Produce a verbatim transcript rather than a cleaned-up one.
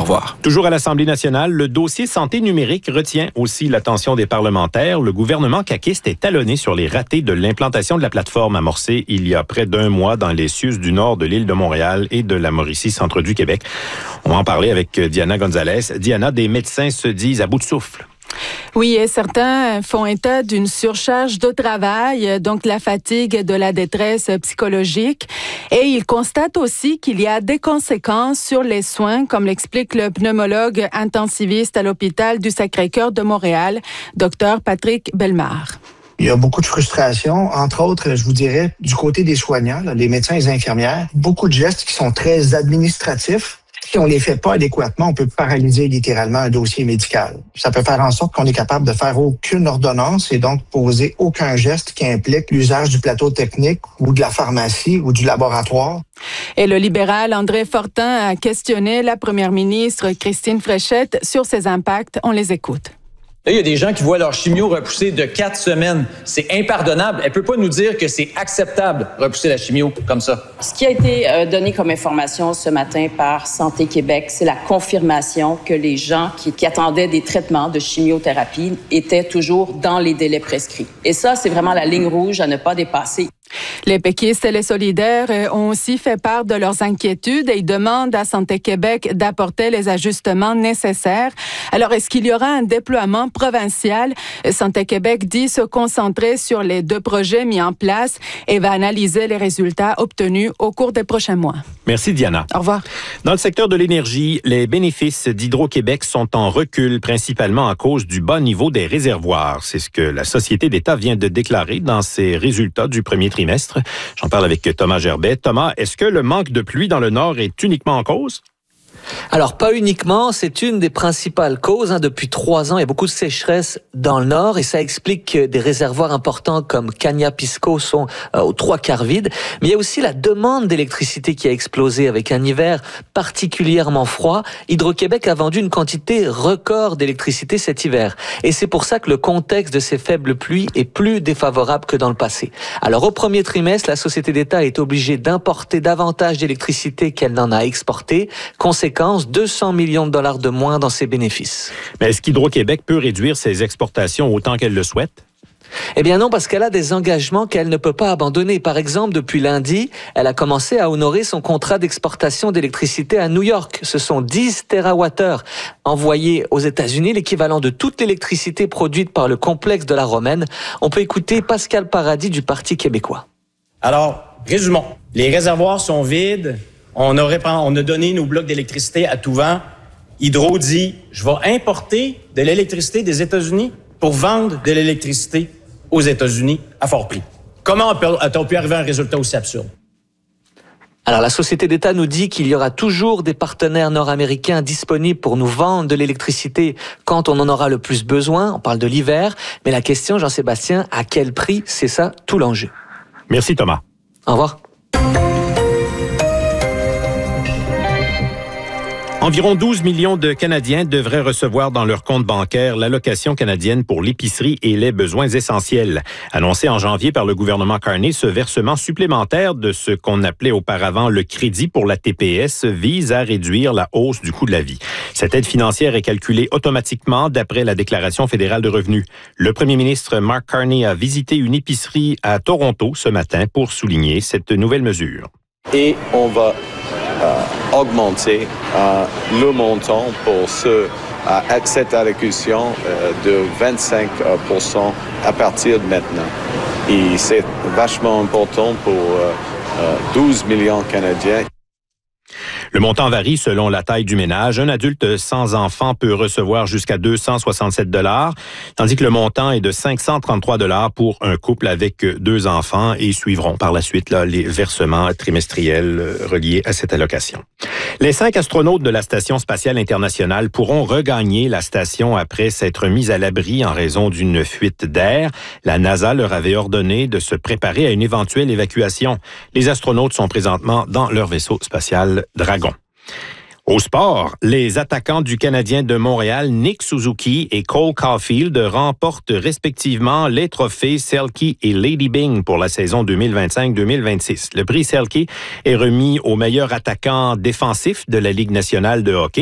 revoir. Toujours à l'Assemblée nationale, le dossier santé numérique retient aussi l'attention des parlementaires. Le gouvernement caquiste est talonné sur les ratés de l'implantation de la plateforme amorcée il y a près d'un mois dans les cieux du nord de l'île de Montréal et de la Mauricie, centre du Québec. On va en parler avec Diana Gonzalez. Diana, des médecins se disent à bout de souffle. Oui, et certains font état d'une surcharge de travail, donc la fatigue, de la détresse psychologique. Et ils constatent aussi qu'il y a des conséquences sur les soins, comme l'explique le pneumologue intensiviste à l'hôpital du Sacré-Cœur de Montréal, docteur Patrick Bellemare. Il y a beaucoup de frustration, entre autres, je vous dirais, du côté des soignants, là, les médecins et les infirmières. Beaucoup de gestes qui sont très administratifs. Si on les fait pas adéquatement, on peut paralyser littéralement un dossier médical. Ça peut faire en sorte qu'on est capable de faire aucune ordonnance et donc poser aucun geste qui implique l'usage du plateau technique ou de la pharmacie ou du laboratoire. Et le libéral André Fortin a questionné la première ministre Christine Fréchette sur ces impacts. On les écoute. Là, il y a des gens qui voient leur chimio repousser de quatre semaines. C'est impardonnable. Elle peut pas nous dire que c'est acceptable repousser la chimio comme ça. Ce qui a été euh, donné comme information ce matin par Santé Québec, c'est la confirmation que les gens qui, qui attendaient des traitements de chimiothérapie étaient toujours dans les délais prescrits. Et ça, c'est vraiment la ligne rouge à ne pas dépasser. Les péquistes et les solidaires ont aussi fait part de leurs inquiétudes et ils demandent à Santé Québec d'apporter les ajustements nécessaires. Alors, est-ce qu'il y aura un déploiement provincial? Santé Québec dit se concentrer sur les deux projets mis en place et va analyser les résultats obtenus au cours des prochains mois. Merci, Diana. Au revoir. Dans le secteur de l'énergie, les bénéfices d'Hydro-Québec sont en recul, principalement à cause du bas niveau des réservoirs. C'est ce que la Société d'État vient de déclarer dans ses résultats du premier trimestre. J'en parle avec Thomas Gerbet. Thomas, est-ce que le manque de pluie dans le Nord est uniquement en cause? Alors, pas uniquement, c'est une des principales causes. Hein. Depuis trois ans, il y a beaucoup de sécheresse dans le Nord et ça explique que des réservoirs importants comme Cagna-Pisco sont euh, aux trois quarts vides. Mais il y a aussi la demande d'électricité qui a explosé avec un hiver particulièrement froid. Hydro-Québec a vendu une quantité record d'électricité cet hiver. Et c'est pour ça que le contexte de ces faibles pluies est plus défavorable que dans le passé. Alors, au premier trimestre, la Société d'État est obligée d'importer davantage d'électricité qu'elle n'en a exporté. Conséquence, deux cents millions de dollars de moins dans ses bénéfices. Mais est-ce qu'Hydro-Québec peut réduire ses exportations autant qu'elle le souhaite? Eh bien non, parce qu'elle a des engagements qu'elle ne peut pas abandonner. Par exemple, depuis lundi, elle a commencé à honorer son contrat d'exportation d'électricité à New York. Ce sont dix térawattheures envoyés aux États-Unis, l'équivalent de toute l'électricité produite par le complexe de la Romaine. On peut écouter Pascal Paradis du Parti québécois. Alors, résumons. Les réservoirs sont vides. On a, répand... on a donné nos blocs d'électricité à tout vent. Hydro dit, je vais importer de l'électricité des États-Unis pour vendre de l'électricité aux États-Unis à fort prix. Comment a-t-on pu arriver à un résultat aussi absurde? Alors, la Société d'État nous dit qu'il y aura toujours des partenaires nord-américains disponibles pour nous vendre de l'électricité quand on en aura le plus besoin. On parle de l'hiver. Mais la question, Jean-Sébastien, à quel prix? C'est ça tout l'enjeu. Merci, Thomas. Au revoir. Environ douze millions de Canadiens devraient recevoir dans leur compte bancaire l'allocation canadienne pour l'épicerie et les besoins essentiels. Annoncé en janvier par le gouvernement Carney, ce versement supplémentaire de ce qu'on appelait auparavant le crédit pour la T P S vise à réduire la hausse du coût de la vie. Cette aide financière est calculée automatiquement d'après la Déclaration fédérale de revenus. Le premier ministre Mark Carney a visité une épicerie à Toronto ce matin pour souligner cette nouvelle mesure. Et on va Euh, augmenter euh, le montant pour ce, euh, cette allocution euh, de vingt-cinq pour cent à partir de maintenant. Et c'est vachement important pour euh, euh, douze millions de Canadiens. Le montant varie selon la taille du ménage. Un adulte sans enfant peut recevoir jusqu'à deux cent soixante-sept dollars, tandis que le montant est de cinq cent trente-trois dollars pour un couple avec deux enfants et suivront par la suite là, les versements trimestriels reliés à cette allocation. Les cinq astronautes de la Station spatiale internationale pourront regagner la station après s'être mis à l'abri en raison d'une fuite d'air. La NASA leur avait ordonné de se préparer à une éventuelle évacuation. Les astronautes sont présentement dans leur vaisseau spatial Dragon. Au sport, les attaquants du Canadien de Montréal, Nick Suzuki et Cole Caulfield, remportent respectivement les trophées Selke et Lady Byng pour la saison deux mille vingt-cinq deux mille vingt-six. Le prix Selke est remis au meilleur attaquant défensif de la Ligue nationale de hockey.